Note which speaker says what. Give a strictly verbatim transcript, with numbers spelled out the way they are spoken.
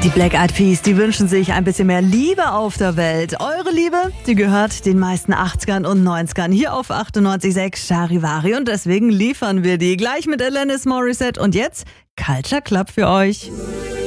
Speaker 1: Die Black Eyed Peas, die wünschen sich ein bisschen mehr Liebe auf der Welt. Eure Liebe, die gehört den meisten achtzigern und neunzigern hier auf achtundneunzig Komma sechs Charivari und deswegen liefern wir die gleich mit Alanis Morissette und jetzt Culture Club für euch.